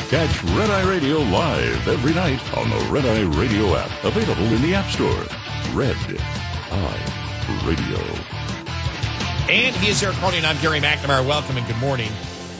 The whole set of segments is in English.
Catch Red Eye Radio live every night on the Red Eye Radio app. Available in the App Store. Red Eye Radio. And he is Eric Carney, and I'm Gary McNamara. Welcome and good morning.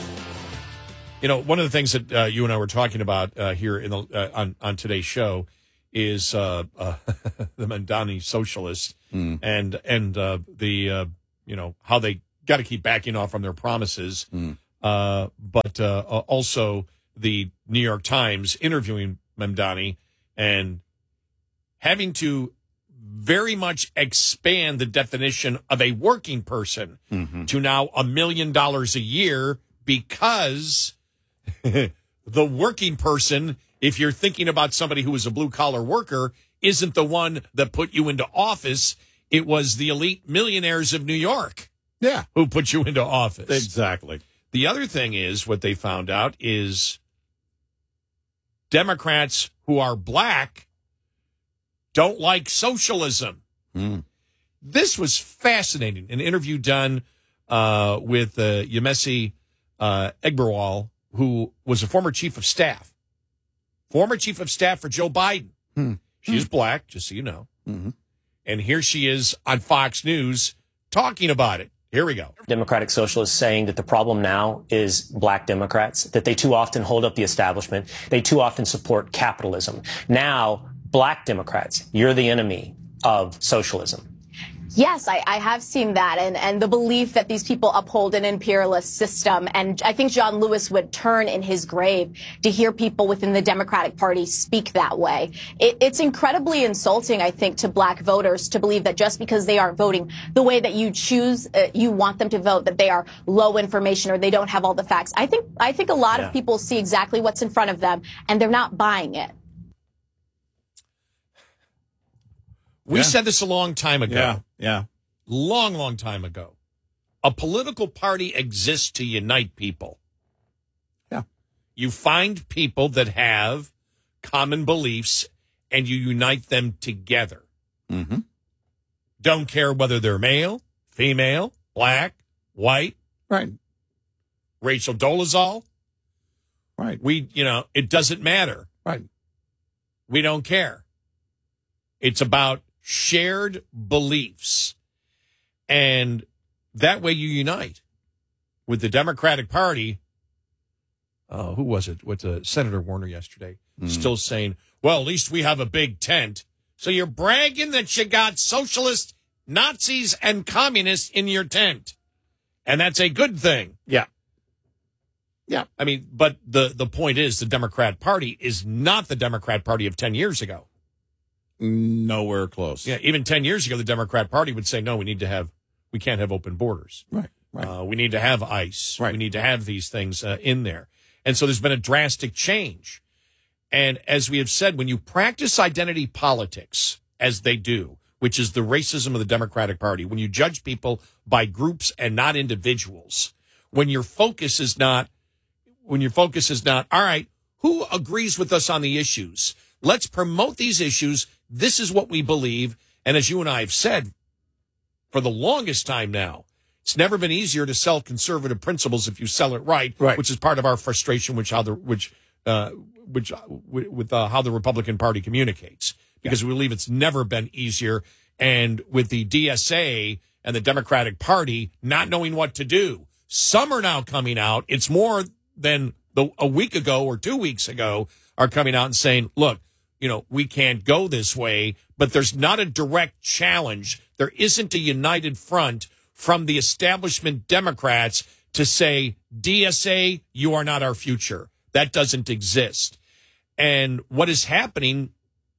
You know, one of the things that you and I were talking about here in the on today's show is the Mamdani socialists and the you know, how they got to keep backing off from their promises, but also the New York Times interviewing Mamdani and having to very much expand the definition of a working person to now $1 million a year, because the working person, if you're thinking about somebody who is a blue-collar worker, isn't the one that put you into office. It was the elite millionaires of New York who put you into office. Exactly. The other thing is, what they found out is Democrats who are black don't like socialism. This was fascinating. An interview done with Yemisi Egberwal, who was a former chief of staff for Joe Biden. She's black, just so you know. And here she is on Fox News talking about it. Here we go. Democratic socialists saying that the problem now is black Democrats, that they too often hold up the establishment. They too often support capitalism. Now, black Democrats, you're the enemy of socialism. Yes, I have seen that, and the belief that these people uphold an imperialist system. And I think John Lewis would turn in his grave to hear people within the Democratic Party speak that way. It's incredibly insulting, I think, to black voters to believe that just because they aren't voting the way that you choose, you want them to vote, that they are low information or they don't have all the facts. I think a lot of people see exactly what's in front of them, and they're not buying it. We said this a long time ago. Yeah. Long time ago. A political party exists to unite people. Yeah. You find people that have common beliefs and you unite them together. Don't care whether they're male, female, black, white. Right. Rachel Dolezal. Right. It doesn't matter. Right. We don't care. It's about shared beliefs. And that way you unite. With the Democratic Party, who was it? Senator Warner yesterday, still saying, well, at least we have a big tent. So you're bragging that you got socialists, Nazis, and communists in your tent. And that's a good thing. Yeah. I mean, but the point is, the Democrat Party is not the Democrat Party of 10 years ago. Nowhere close. Yeah, even 10 years ago, the Democrat Party would say, no, we can't have open borders. Right. We need to have ICE. Right. We need to have these things in there. And so there's been a drastic change. And as we have said, when you practice identity politics, as they do, which is the racism of the Democratic Party, when you judge people by groups and not individuals, when your focus is not, all right, who agrees with us on the issues? Let's promote these issues. This is what we believe. And as you and I have said for the longest time now, it's never been easier to sell conservative principles if you sell it right. Which is part of our frustration with how the Republican Party communicates, because we believe it's never been easier. And with the DSA and the Democratic Party not knowing what to do, some are now coming out. It's more than a week ago or 2 weeks ago are coming out and saying, look, we can't go this way, but there's not a direct challenge. There isn't a united front from the establishment Democrats to say, DSA, you are not our future. That doesn't exist. And what is happening,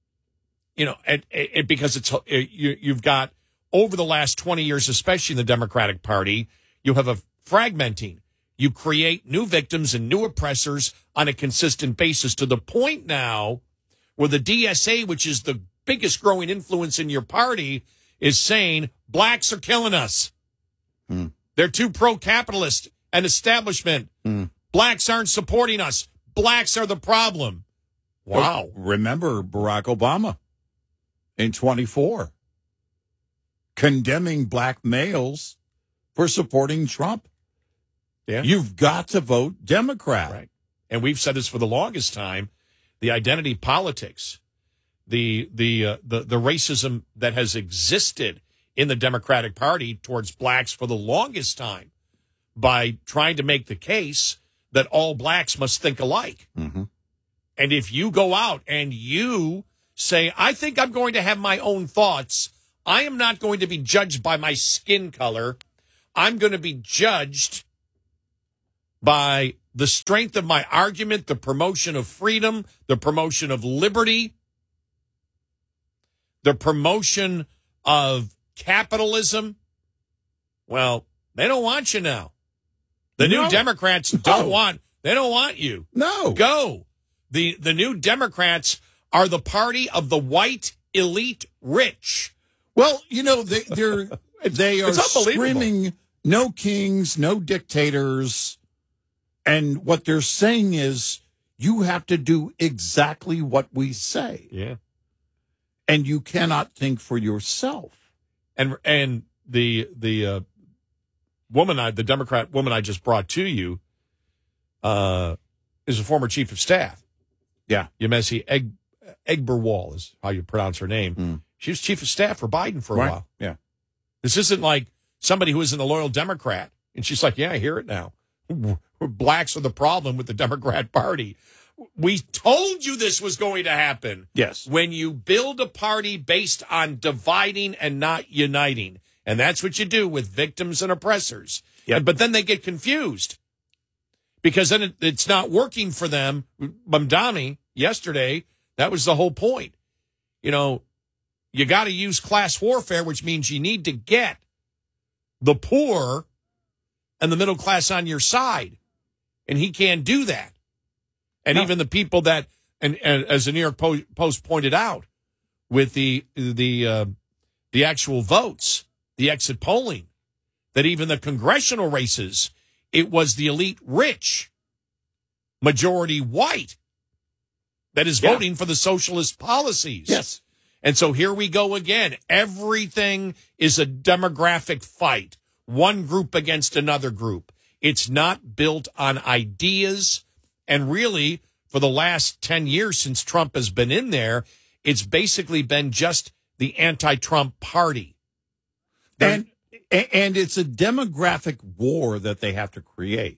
because you've got, over the last 20 years, especially in the Democratic Party, you have a fragmenting. You create new victims and new oppressors on a consistent basis, to the point now where the DSA, which is the biggest growing influence in your party, is saying blacks are killing us. They're too pro-capitalist and establishment. Blacks aren't supporting us. Blacks are the problem. Wow. Remember Barack Obama in 24 condemning black males for supporting Trump. Yeah. You've got to vote Democrat. Right. and we've said this for the longest time, the identity politics, the racism that has existed in the Democratic Party towards blacks for the longest time by trying to make the case that all blacks must think alike. Mm-hmm. And if you go out and you say, I think I'm going to have my own thoughts, I am not going to be judged by my skin color. I'm going to be judged by the strength of my argument, the promotion of freedom, the promotion of liberty, the promotion of capitalism. Well, they don't want you now. The new Democrats don't want you. No. Go. The new Democrats are the party of the white elite rich. Well, you know, they are it's unbelievable. screaming no kings, no dictators. And what they're saying is you have to do exactly what we say. Yeah. And you cannot think for yourself. And the woman, the Democrat woman I just brought to you, is a former chief of staff. Yeah. Yemesi Egberwall is how you pronounce her name. Mm. She was chief of staff for Biden for a Right. while. Yeah. This isn't like somebody who isn't a loyal Democrat. And she's like, yeah, I hear it now. Blacks are the problem with the Democrat Party. We told you this was going to happen. Yes. When you build a party based on dividing and not uniting. And that's what you do with victims and oppressors. Yep. But then they get confused because then it's not working for them. Mamdani, yesterday, that was the whole point. You know, you got to use class warfare, which means you need to get the poor and the middle class on your side. And he can't do that. And even the people that, and as the New York Post pointed out, with the actual votes, the exit polling, that even the congressional races, it was the elite rich, majority white, that is voting for the socialist policies. Yes. And so here we go again. Everything is a demographic fight, one group against another group. It's not built on ideas. And really, for the last 10 years since Trump has been in there, it's basically been just the anti-Trump party. And it's a demographic war that they have to create.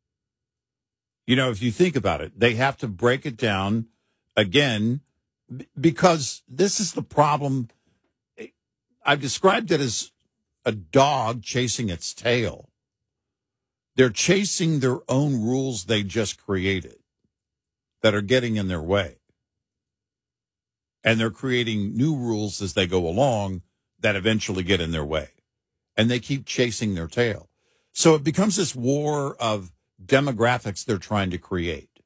You know, if you think about it, they have to break it down again, because this is the problem. I've described it as a dog chasing its tail. They're chasing their own rules they just created that are getting in their way. And they're creating new rules as they go along that eventually get in their way. And they keep chasing their tail. So it becomes this war of demographics they're trying to create,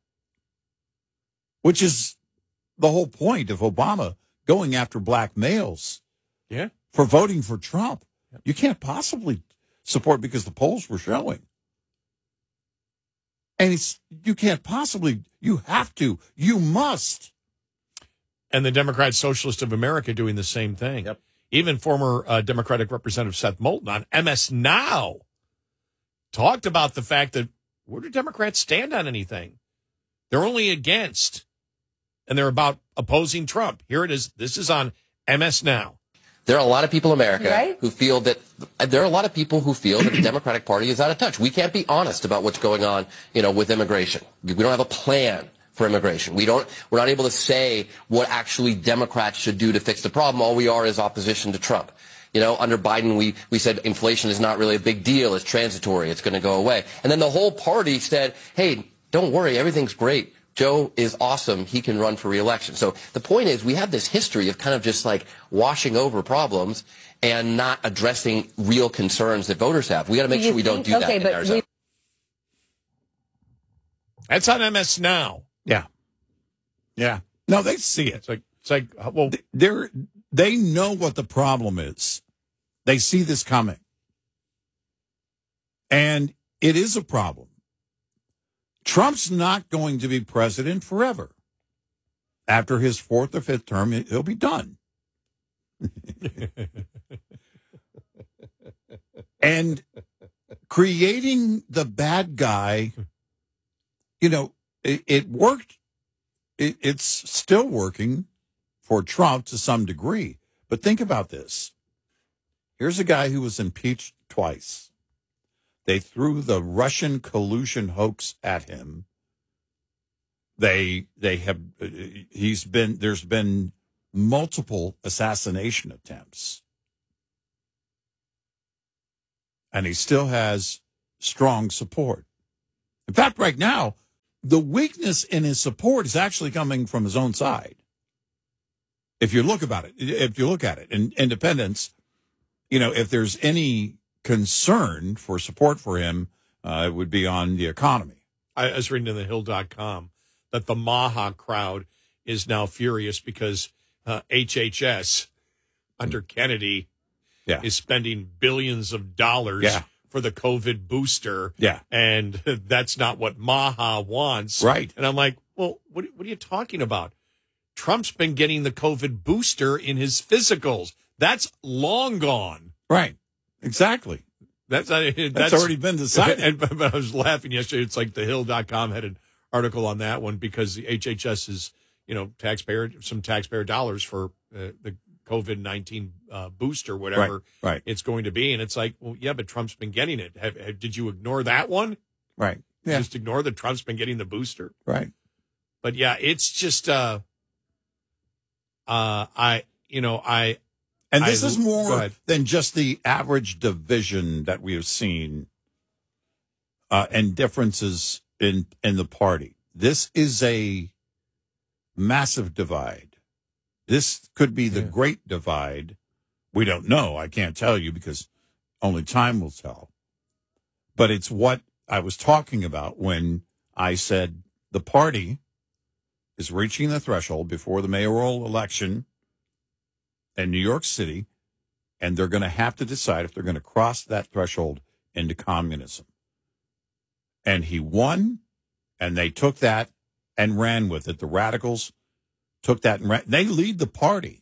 which is the whole point of Obama going after black males for voting for Trump. You can't possibly support because the polls were showing. And you can't possibly, you have to, you must. And the Democrat Socialist of America doing the same thing. Yep. Even former Democratic Representative Seth Moulton on MS Now talked about the fact that where do Democrats stand on anything? They're only against, and they're about opposing Trump. Here it is. This is on MS Now. There are a lot of people in America who feel that the Democratic Party is out of touch. We can't be honest about what's going on, with immigration. We don't have a plan for immigration. We're not able to say what actually Democrats should do to fix the problem. All we are is opposition to Trump. Under Biden, we said inflation is not really a big deal. It's transitory. It's going to go away. And then the whole party said, hey, don't worry. Everything's great. Joe is awesome. He can run for re-election. So the point is we have this history of kind of just like washing over problems and not addressing real concerns that voters have. We got to make sure we don't do that in Arizona. That's on MS Now. Yeah. Yeah. No, they see it. It's like well, they know what the problem is. They see this coming. And it is a problem. Trump's not going to be president forever. After his fourth or fifth term, he'll be done. And creating the bad guy, it worked. It's still working for Trump to some degree. But think about this. Here's a guy who was impeached twice. They threw the Russian collusion hoax at him. There's been multiple assassination attempts. And he still has strong support. In fact, right now, the weakness in his support is actually coming from his own side. If you look at it, in independents, if there's any concern for support for him, it would be on the economy. I was reading in thehill.com that the Maha crowd is now furious because HHS under Kennedy is spending billions of dollars for the COVID booster. Yeah. And that's not what Maha wants. Right. And I'm like, well, what are you talking about? Trump's been getting the COVID booster in his physicals. That's long gone. Right. Exactly. That's already been decided. But I was laughing yesterday. It's like thehill.com had an article on that one because the HHS is, some taxpayer dollars for the COVID-19 booster, whatever it's going to be. And it's like, well, yeah, but Trump's been getting it. Did you ignore that one? Right. Yeah. Just ignore that Trump's been getting the booster? Right. But yeah, it's just, this is more than just the average division that we have seen and differences in the party. This is a massive divide. This could be the great divide. We don't know. I can't tell you because only time will tell. But it's what I was talking about when I said the party is reaching the threshold before the mayoral election in New York City, and they're going to have to decide if they're going to cross that threshold into communism. And he won, and they took that and ran with it. The radicals took that and they lead the party.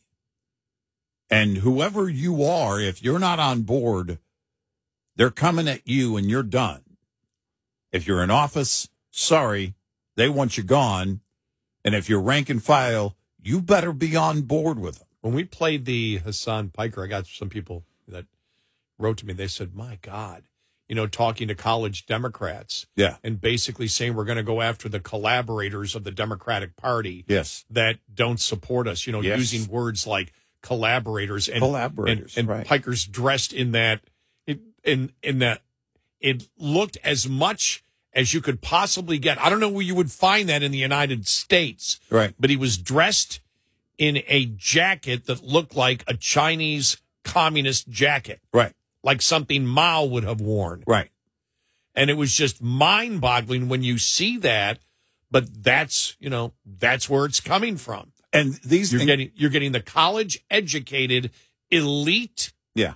And whoever you are, if you're not on board, they're coming at you and you're done. If you're in office, sorry, they want you gone. And if you're rank and file, you better be on board with them. When we played the Hassan Piker, I got some people that wrote to me. They said, my God, talking to college Democrats and basically saying we're going to go after the collaborators of the Democratic Party that don't support us, using words like collaborators. And right. Piker's dressed in that, in that it looked as much as you could possibly get. I don't know where you would find that in the United States. Right. But he was dressed in a jacket that looked like a Chinese communist jacket. Right. Like something Mao would have worn. Right. And it was just mind-boggling when you see that, but that's where it's coming from. And these you're getting the college-educated, elite,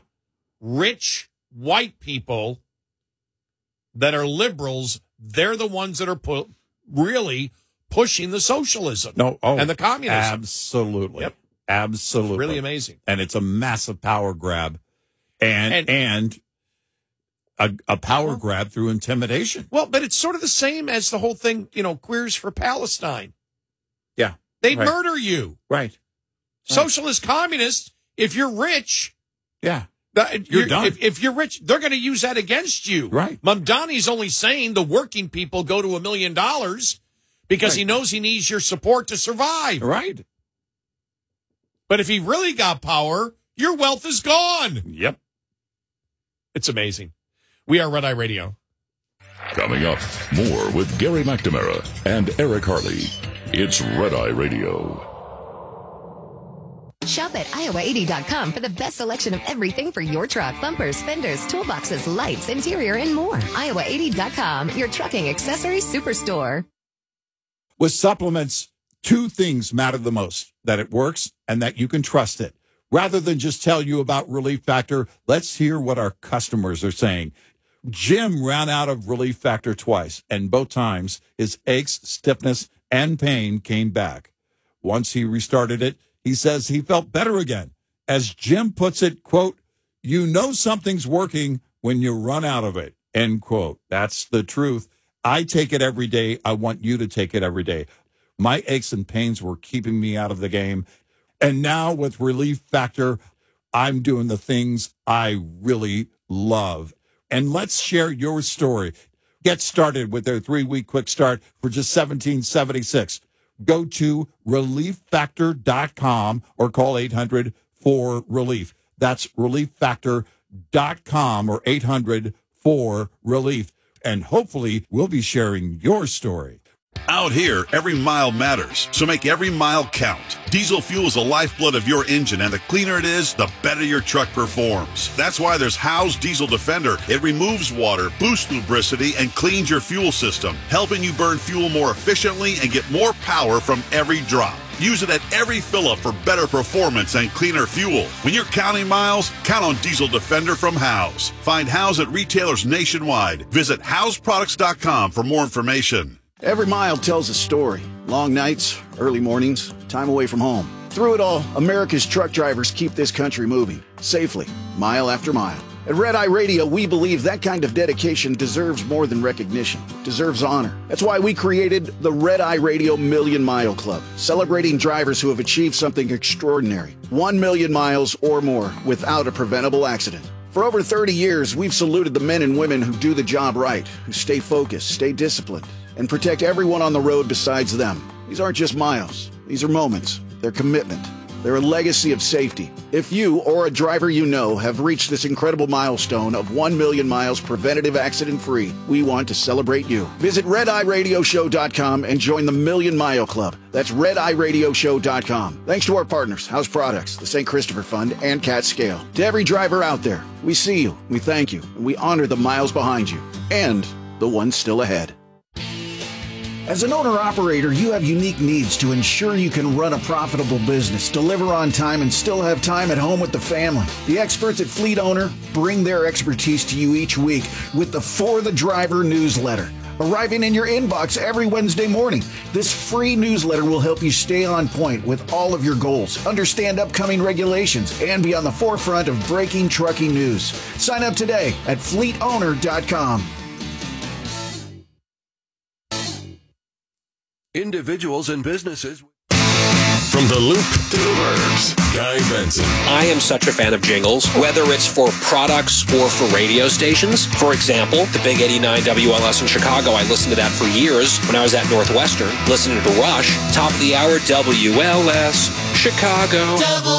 rich white people that are liberals. They're the ones that are really pushing the socialism and the communism. Absolutely. Yep. Absolutely. It's really amazing. And it's a massive power grab. And a power grab through intimidation. Well, but it's sort of the same as the whole thing, Queers for Palestine. Yeah. They'd murder you. Right. Socialist communists, if you're rich. Yeah. You're done. If you're rich, they're going to use that against you. Right. Mamdani's only saying the working people go to $1 million because he knows he needs your support to survive. Right. But if he really got power, your wealth is gone. Yep. It's amazing. We are Red Eye Radio. Coming up, more with Gary McNamara and Eric Harley. It's Red Eye Radio. Shop at iowa80.com for the best selection of everything for your truck. Bumpers, fenders, toolboxes, lights, interior, and more. iowa80.com, your trucking accessory superstore. With supplements, two things matter the most: that it works and that you can trust it. Rather than just tell you about Relief Factor, let's hear what our customers are saying. Jim ran out of Relief Factor twice, and both times his aches, stiffness, and pain came back. Once he restarted it, he says he felt better again. As Jim puts it, quote, "You know something's working when you run out of it," end quote. That's the truth. I take it every day. I want you to take it every day. My aches and pains were keeping me out of the game. And now with Relief Factor, I'm doing the things I really love. And let's share your story. Get started with their 3-week quick start for just $17.76. Go to relieffactor.com or call 800-4RELIEF. That's relieffactor.com or 800-4RELIEF. And hopefully we'll be sharing your story. Out here, every mile matters, so make every mile count. Diesel fuel is the lifeblood of your engine, and the cleaner it is, the better your truck performs. That's why there's Howe's Diesel Defender. It removes water, boosts lubricity, and cleans your fuel system, helping you burn fuel more efficiently and get more power from every drop. Use it at every fill-up for better performance and cleaner fuel. When you're counting miles, count on Diesel Defender from Howe's. Find Howe's at retailers nationwide. Visit Howe'sProducts.com for more information. Every mile tells a story. Long nights, early mornings, time away from home. Through it all, America's truck drivers keep this country moving, safely, mile after mile. At Red Eye Radio, we believe that kind of dedication deserves more than recognition. It deserves honor. That's why we created the Red Eye Radio Million Mile Club, celebrating drivers who have achieved something extraordinary. 1 million miles or more without a preventable accident. For over 30 years, we've saluted the men and women who do the job right, who stay focused, stay disciplined, and protect everyone on the road besides them. These aren't just miles. These are moments. They're commitment. They're a legacy of safety. If you or a driver you know have reached this incredible milestone of 1 million miles preventative accident-free, we want to celebrate you. Visit RedEyeRadioShow.com and join the Million Mile Club. That's RedEyeRadioShow.com. Thanks to our partners, Howe's Products, the St. Christopher Fund, and Cat Scale. To every driver out there, we see you, we thank you, and we honor the miles behind you and the ones still ahead. As an owner-operator, you have unique needs to ensure you can run a profitable business, deliver on time, and still have time at home with the family. The experts at Fleet Owner bring their expertise to you each week with the For the Driver newsletter, arriving in your inbox every Wednesday morning. This free newsletter will help you stay on point with all of your goals, understand upcoming regulations, and be on the forefront of breaking trucking news. Sign up today at fleetowner.com. Individuals and businesses. From the Loop to the Burbs, Guy Benson. I am such a fan of jingles, whether it's for products or for radio stations. For example, the Big 89 WLS in Chicago, I listened to that for years when I was at Northwestern, listening to Rush. Top of the hour, WLS, Chicago.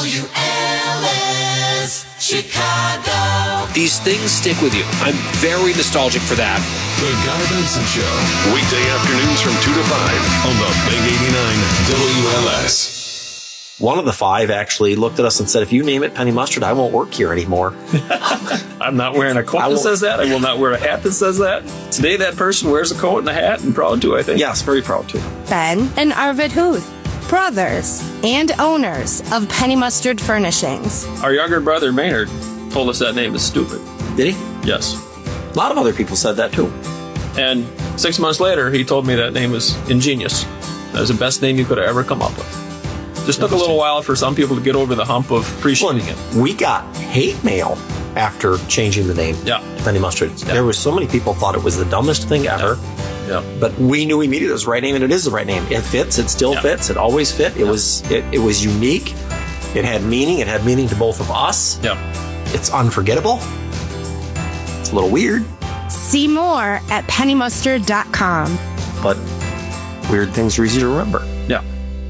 WLS, Chicago. These things stick with you. I'm very nostalgic for that. The Guy Benson Show. Weekday afternoons from 2 to 5 on the Big 89 WLS. One of the 5 actually looked at us and said, if you name it Penny Mustard, I won't work here anymore. I'm not wearing a coat that says that. I will not wear a hat that says that. Today, that person wears a coat and a hat, and proud to, I think. Yes, very proud to. Ben and Arvid Huth, brothers and owners of Penny Mustard Furnishings. Our younger brother, Maynard, told us that name is stupid. Did he? Yes. A lot of other people said that, too. And 6 months later, he told me that name was ingenious. That was the best name you could have ever come up with. Just took a little while for some people to get over the hump of appreciating it. We got hate mail after changing the name to Penny Mustard. Yeah. There was so many people thought it was the dumbest thing ever. Yeah. But we knew immediately it was the right name, and it is the right name. It fits. It still fits. It always fit. It was unique. It had meaning. It had meaning to both of us. Yeah. It's unforgettable. It's a little weird. See more at pennymustard.com. But weird things are easy to remember. Yeah.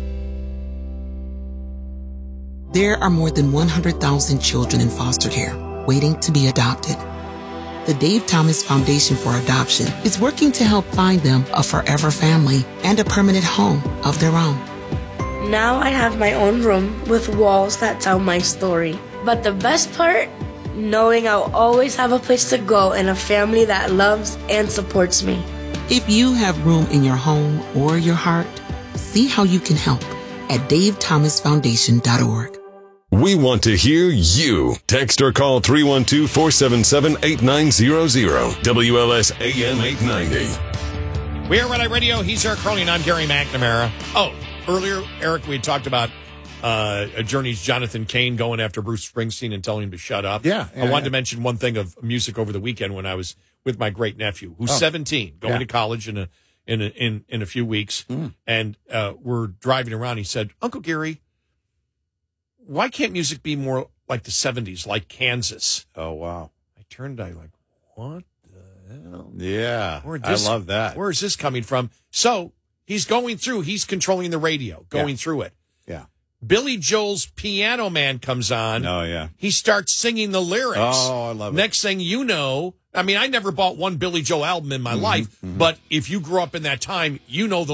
There are more than 100,000 children in foster care waiting to be adopted. The Dave Thomas Foundation for Adoption is working to help find them a forever family and a permanent home of their own. Now I have my own room with walls that tell my story. But the best part? Knowing I'll always have a place to go and a family that loves and supports me. If you have room in your home or your heart, see how you can help at davethomasfoundation.org. We want to hear you. Text or call 312-477-8900. WLS AM 890. We are Red Eye Radio. He's Eric Crowley, and I'm Gary McNamara. Oh, earlier, Eric, we talked about Journey's Jonathan Cain going after Bruce Springsteen and telling him to shut up. Yeah. I wanted to mention one thing of music over the weekend when I was with my great nephew, who's 17, going to college in a few weeks, and we're driving around. He said, "Uncle Gary, why can't music be more like the 70s, like Kansas?" Oh, wow. I turned, what the hell? Yeah, I love that. Where is this coming from? So he's he's controlling the radio, going through it. Yeah. Billy Joel's Piano Man comes on. Oh, yeah. He starts singing the lyrics. Oh, I love it. Next thing you know, I mean, I never bought one Billy Joel album in my life, but if you grew up in that time, you know the